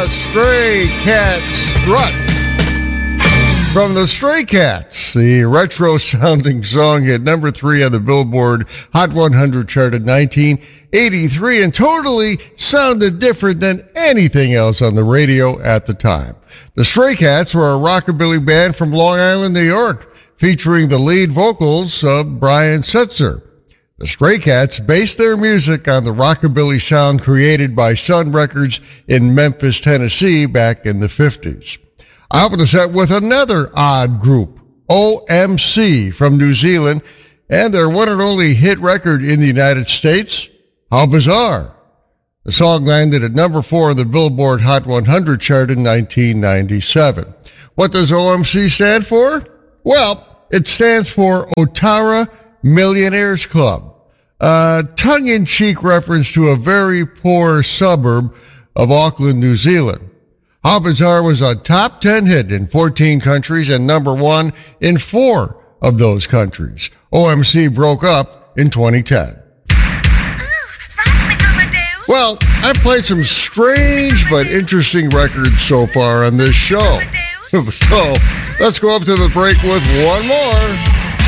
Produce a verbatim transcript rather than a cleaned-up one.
Stray Cat Strut. From the Stray Cats, the retro-sounding song hit number three on the Billboard Hot one hundred chart in nineteen eighty-three and totally sounded different than anything else on the radio at the time. The Stray Cats were a rockabilly band from Long Island, New York, featuring the lead vocals of Brian Setzer. The Stray Cats based their music on the rockabilly sound created by Sun Records in Memphis, Tennessee back in the fifties. I opened the set with another odd group, O M C from New Zealand, and their one and only hit record in the United States, How Bizarre. The song landed at number four on the Billboard Hot one hundred chart in nineteen ninety-seven. What does O M C stand for? Well, it stands for Otara Millionaires Club, a tongue-in-cheek reference to a very poor suburb of Auckland, New Zealand. How Bizarre was a top ten hit in fourteen countries and number one in four of those countries. O M C broke up in twenty ten. Well, I've played some strange but interesting records so far on this show. So, let's go up to the break with one more.